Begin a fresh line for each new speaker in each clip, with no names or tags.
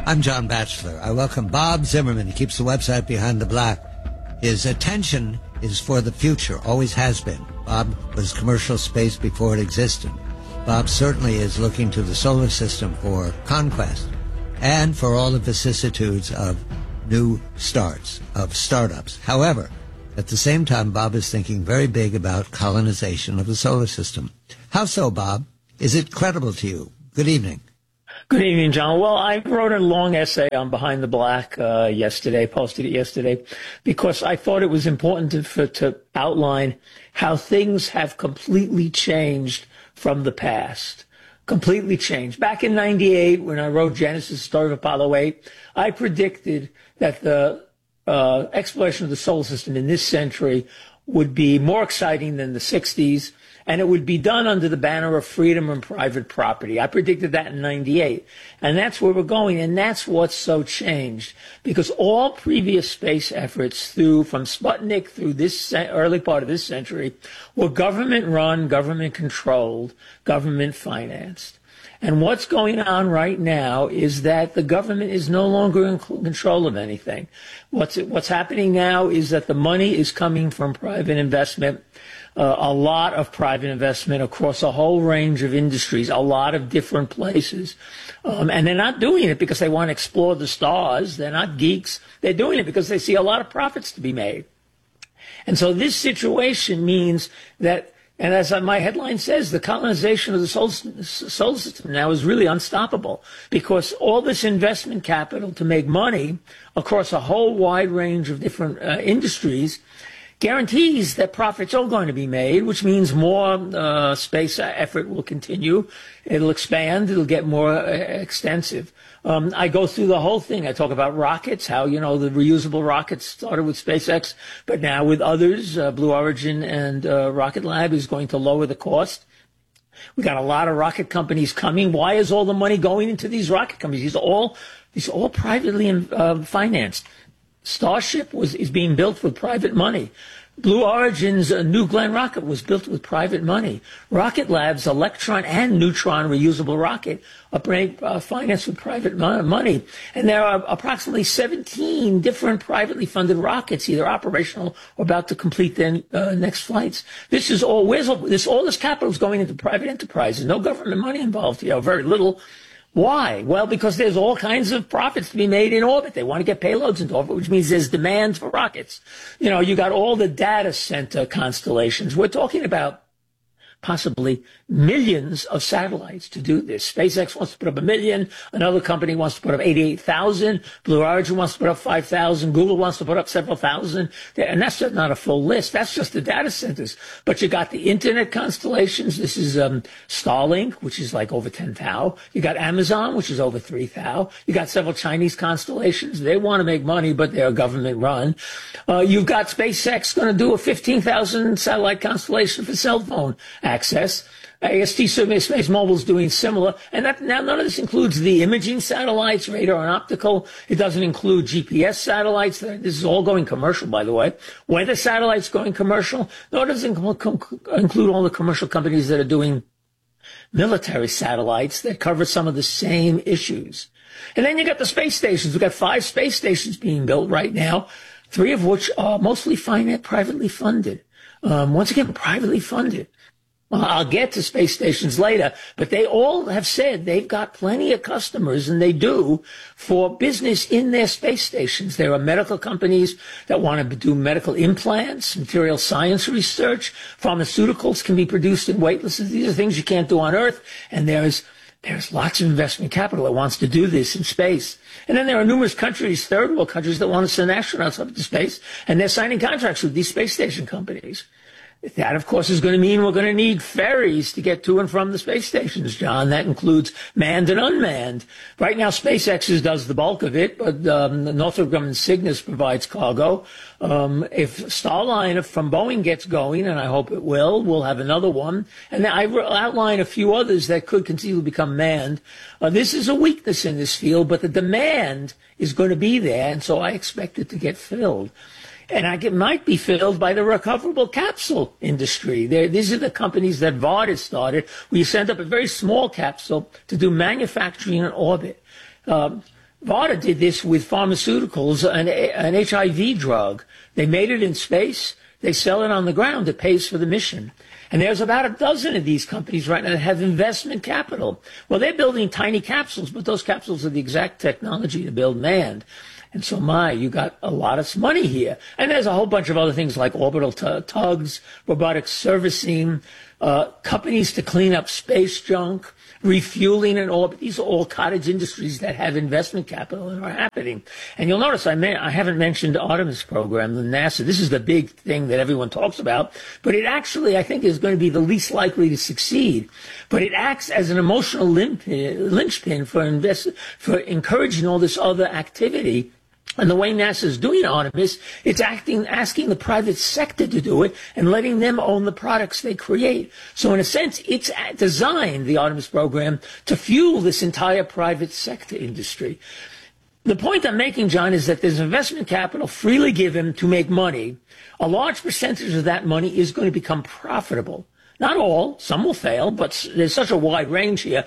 I'm John Batchelor. I welcome Bob Zimmerman. He keeps the website Behind the Black. His attention is for the future, always has been. Bob was commercial space before it existed. Bob certainly is looking to the solar system for conquest and for all the vicissitudes of new starts, of startups. However, at the same time, Bob is thinking very big about colonization of the solar system. How so, Bob? Is it credible to you? Good evening.
Good evening, John. Well, I wrote a long essay on Behind the Black yesterday, posted it yesterday, because I thought it was important to outline how things have completely changed from the past. Completely changed. Back in 98, when I wrote Genesis, Story of Apollo 8, I predicted that the exploration of the solar system in this century would be more exciting than the 60s, and it would be done under the banner of freedom and private property. I predicted that in 98, and that's where we're going, and that's what's so changed, because all previous space efforts from Sputnik through this early part of this century were government-run, government-controlled, government-financed. And what's going on right now is that the government is no longer in control of anything. What's happening now is that the money is coming from private investment, a lot of private investment across a whole range of industries, a lot of different places. And they're not doing it because they want to explore the stars. They're not geeks. They're doing it because they see a lot of profits to be made. And so this situation means that, and as my headline says, the colonization of the solar system now is really unstoppable, because all this investment capital to make money across a whole wide range of different industries guarantees that profits are going to be made, which means more space effort will continue. It'll expand. It'll get more extensive. I go through the whole thing. I talk about rockets, how, the reusable rockets started with SpaceX, but now with others, Blue Origin and Rocket Lab is going to lower the cost. We got a lot of rocket companies coming. Why is all the money going into these rocket companies? These are all privately financed. Starship is being built with private money. Blue Origin's New Glenn rocket was built with private money. Rocket Lab's Electron and Neutron reusable rocket are financed with private money. And there are approximately 17 different privately funded rockets, either operational or about to complete their next flights. This is all, all this capital is going into private enterprises. No government money involved here, very little. Why? Well, because there's all kinds of profits to be made in orbit. They want to get payloads into orbit, which means there's demand for rockets. You got all the data center constellations. We're talking about possibly millions of satellites to do this. SpaceX wants to put up 1 million. Another company wants to put up 88,000. Blue Origin wants to put up 5,000. Google wants to put up several thousand. And that's just not a full list. That's just the data centers. But you got the internet constellations. This is Starlink, which is like over 10 thou. You got Amazon, which is over 3 thou. You got several Chinese constellations. They want to make money, but they're government run. You've got SpaceX going to do a 15,000 satellite constellation for cell phone access. AST Space Mobile is doing similar. And now none of this includes the imaging satellites, radar and optical. It doesn't include GPS satellites. This is all going commercial, by the way. Weather satellites going commercial. Nor does it include all the commercial companies that are doing military satellites that cover some of the same issues. And then you got the space stations. We've got 5 space stations being built right now, 3 of which are mostly privately funded. Once again, privately funded. Well, I'll get to space stations later, but they all have said they've got plenty of customers, and they do, for business in their space stations. There are medical companies that want to do medical implants, material science research. Pharmaceuticals can be produced in weightlessness. These are things you can't do on Earth, and there's lots of investment capital that wants to do this in space. And then there are numerous countries, third world countries, that want to send astronauts up into space, and they're signing contracts with these space station companies. That, of course, is going to mean we're going to need ferries to get to and from the space stations, John. That includes manned and unmanned. Right now, SpaceX does the bulk of it, but Northrop Grumman Cygnus provides cargo. If Starliner from Boeing gets going, and I hope it will, we'll have another one. And I outline a few others that could conceivably become manned. This is a weakness in this field, but the demand is going to be there, and so I expect it to get filled. And it might be filled by the recoverable capsule industry. These are the companies that Vard has started, where you send up a very small capsule to do manufacturing in orbit. BARDA did this with pharmaceuticals, an HIV drug. They made it in space. They sell it on the ground. It pays for the mission. And there's about a dozen of these companies right now that have investment capital. Well, they're building tiny capsules, but those capsules are the exact technology to build manned. And so, you got a lot of money here. And there's a whole bunch of other things like orbital tugs, robotic servicing, companies to clean up space junk, refueling in orbit. These are all cottage industries that have investment capital and are happening. And you'll notice I haven't mentioned the Artemis program, the NASA. This is the big thing that everyone talks about, but it actually, I think, is going to be the least likely to succeed. But it acts as an emotional linchpin for encouraging all this other activity. And the way NASA is doing Artemis, it's asking the private sector to do it and letting them own the products they create. So in a sense, it's designed, the Artemis program, to fuel this entire private sector industry. The point I'm making, John, is that there's investment capital freely given to make money. A large percentage of that money is going to become profitable. Not all, some will fail, but there's such a wide range here.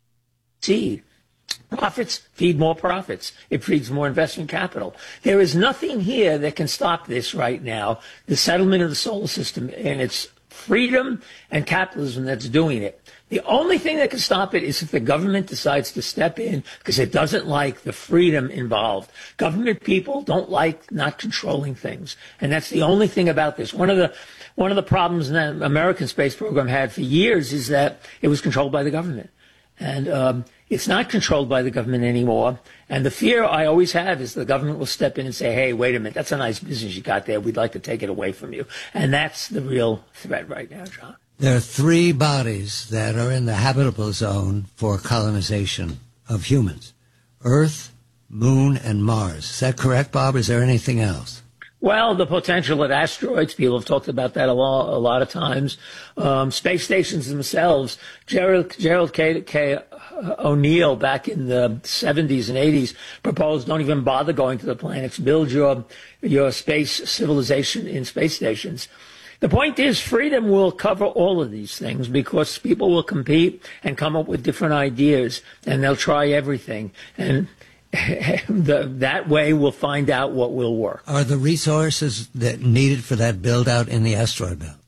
Profits feed more profits. It feeds more investment capital. There is nothing here that can stop this right now, the settlement of the solar system, and it's freedom and capitalism that's doing it. The only thing that can stop it is if the government decides to step in because it doesn't like the freedom involved. Government people don't like not controlling things. And that's the only thing about this. One of the problems the American space program had for years is that it was controlled by the government. And it's not controlled by the government anymore. And the fear I always have is the government will step in and say, hey, wait a minute, that's a nice business you got there. We'd like to take it away from you. And that's the real threat right now, John.
There are three bodies that are in the habitable zone for colonization of humans: Earth, Moon, and Mars. Is that correct, Bob? Is there anything else?
Well, the potential of asteroids, people have talked about that a lot of times. Space stations themselves. Gerald K. O'Neill back in the 70s and 80s proposed don't even bother going to the planets. Build your space civilization in space stations. The point is freedom will cover all of these things because people will compete and come up with different ideas, and they'll try everything. And that way we'll find out what will work. Are the resources that needed for that build-out in the asteroid belt?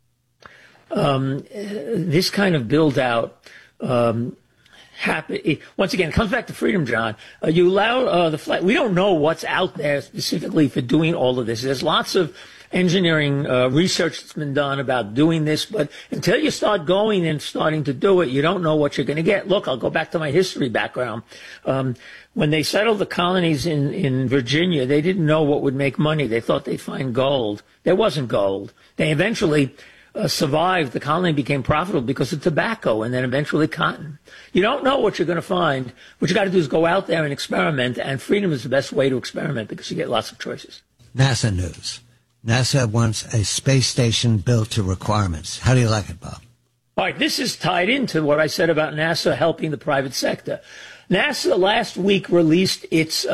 This kind of build-out once again, it comes back to freedom, John. You allow the flight. We don't know what's out there specifically for doing all of this. There's lots of engineering research that's been done about doing this, but until you start going and starting to do it, you don't know what you're going to get. Look, I'll go back to my history background. When they settled the colonies in Virginia, they didn't know what would make money. They thought they'd find gold. There wasn't gold. They eventually survived. The colony became profitable because of tobacco and then eventually cotton. You don't know what you're going to find. What you got to do is go out there and experiment, and freedom is the best way to experiment because you get lots of choices. NASA news. NASA wants a space station built to requirements. How do you like it, Bob? All right, this is tied into what I said about NASA helping the private sector. NASA last week released its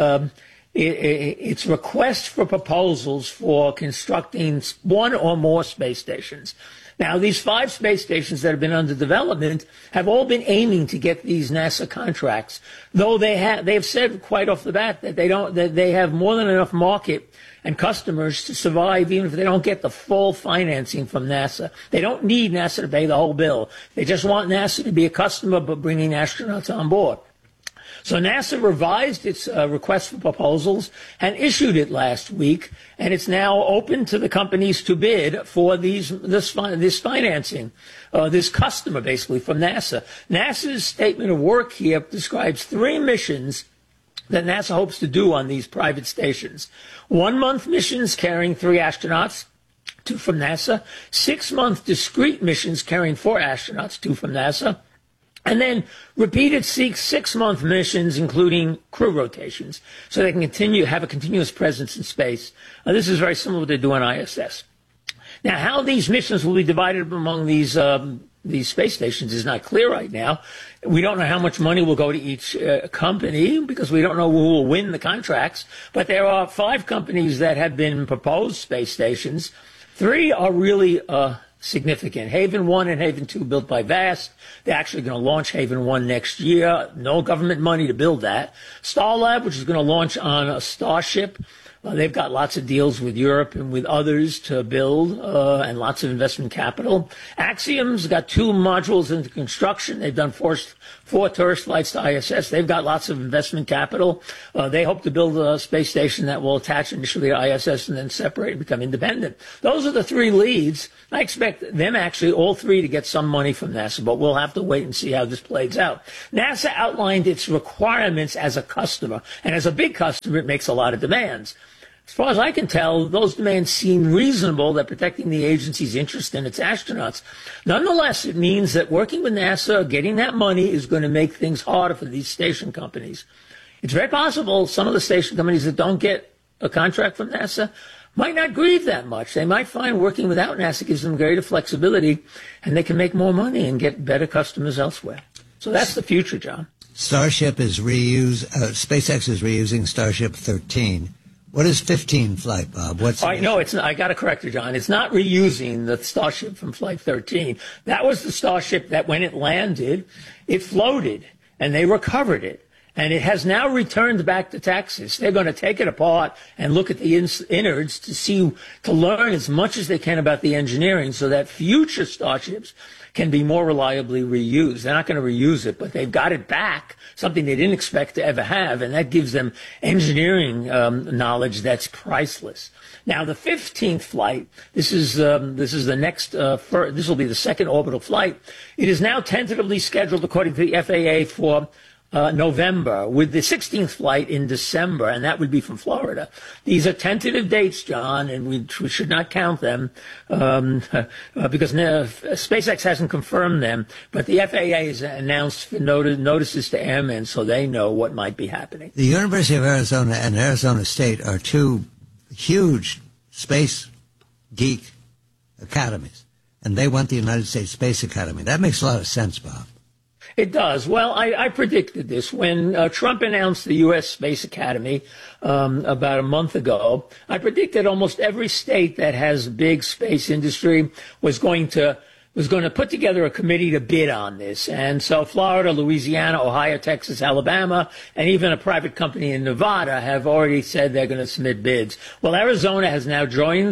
request for proposals for constructing one or more space stations. Now, these 5 space stations that have been under development have all been aiming to get these NASA contracts, though they have said quite off the bat that they have more than enough market and customers to survive even if they don't get the full financing from NASA. They don't need NASA to pay the whole bill. They just want NASA to be a customer but bringing astronauts on board. So NASA revised its request for proposals and issued it last week, and it's now open to the companies to bid for this financing, this customer basically from NASA. NASA's statement of work here describes 3 missions that NASA hopes to do on these private stations. 1-month missions carrying 3 astronauts, 2 from NASA, 6-month discrete missions carrying 4 astronauts, 2 from NASA, and then repeated 6-month missions, including crew rotations, so they can have a continuous presence in space. This is very similar to what they do on ISS. Now, how these missions will be divided among these space stations is not clear right now. We don't know how much money will go to each company because we don't know who will win the contracts. But there are 5 companies that have been proposed space stations. 3 are really significant. Haven 1 and Haven 2 built by Vast. They're actually going to launch Haven 1 next year. No government money to build that. Starlab, which is going to launch on a Starship. They've got lots of deals with Europe and with others to build, and lots of investment capital. Axiom's got 2 modules into construction. They've done 4 tourist flights to ISS. They've got lots of investment capital. They hope to build a space station that will attach initially to ISS and then separate and become independent. Those are the 3 leads. I expect them actually, all 3, to get some money from NASA, but we'll have to wait and see how this plays out. NASA outlined its requirements as a customer, and as a big customer, it makes a lot of demands. As far as I can tell, those demands seem reasonable, that protecting the agency's interest in its astronauts. Nonetheless, it means that working with NASA, getting that money, is going to make things harder for these station companies. It's very possible some of the station companies that don't get a contract from NASA might not grieve that much. They might find working without NASA gives them greater flexibility, and they can make more money and get better customers elsewhere. So that's the future, John.
SpaceX is reusing Starship 13. What is 15 flight, Bob? What's
no, it's not. I got to correct you, John. It's not reusing the Starship from Flight 13. That was the Starship that when it landed, it floated, and they recovered it. And it has now returned back to Texas. They're going to take it apart and look at the innards to learn as much as they can about the engineering so that future Starships can be more reliably reused. They're not going to reuse it, but they've got it back, something they didn't expect to ever have, and that gives them engineering knowledge that's priceless. Now, the 15th flight, this is the next, this will be the second orbital flight. It is now tentatively scheduled, according to the FAA, for November, with the 16th flight in December, and that would be from Florida. These are tentative dates, John, and we should not count them because SpaceX hasn't confirmed them, but the FAA has announced notices to airmen so they know what might be happening.
The University of Arizona and Arizona State are 2 huge space geek academies, and they want the United States Space Academy. That makes a lot of sense, Bob.
It does. Well, I predicted this. When Trump announced the U.S. Space Academy about a month ago, I predicted almost every state that has big space industry was going to put together a committee to bid on this. And so Florida, Louisiana, Ohio, Texas, Alabama, and even a private company in Nevada have already said they're going to submit bids. Well, Arizona has now joined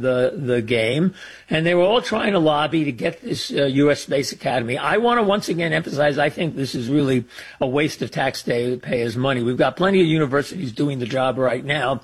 the game, and they were all trying to lobby to get this U.S. Space Academy. I want to once again emphasize, I think this is really a waste of taxpayers' money. We've got plenty of universities doing the job right now.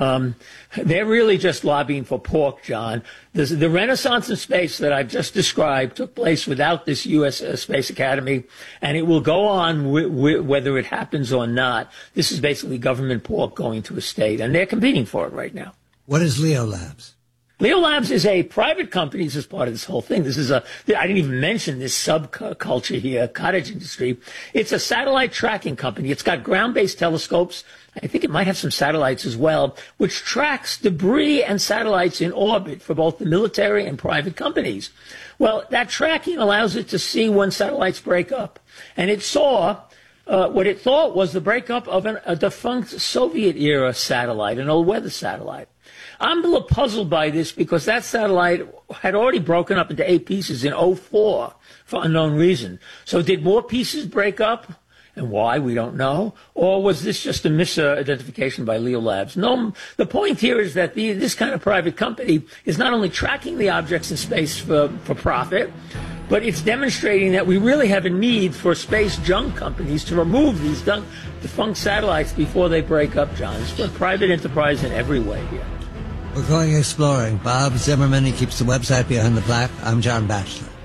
They're really just lobbying for pork, John. The renaissance in space that I've just described took place without this U.S. Space Academy, and it will go on whether it happens or not. This is basically government pork going to a state, and they're competing for it right now.
What is Leo Labs?
Leo Labs is a private company. This is part of this whole thing. I didn't even mention this subculture here, cottage industry. It's a satellite tracking company. It's got ground-based telescopes. I think it might have some satellites as well, which tracks debris and satellites in orbit for both the military and private companies. Well, that tracking allows it to see when satellites break up. And it saw what it thought was the breakup of a defunct Soviet-era satellite, an old weather satellite. I'm a little puzzled by this because that satellite had already broken up into 8 pieces in 2004 for unknown reason. So did more pieces break up? And why, we don't know. Or was this just a misidentification by Leo Labs? No, the point here is that this kind of private company is not only tracking the objects in space for profit, but it's demonstrating that we really have a need for space junk companies to remove these defunct satellites before they break up, John. It's for private enterprise in every way here.
We're going exploring. Bob Zimmerman, he keeps the website Behind the Black. I'm John Batchelor.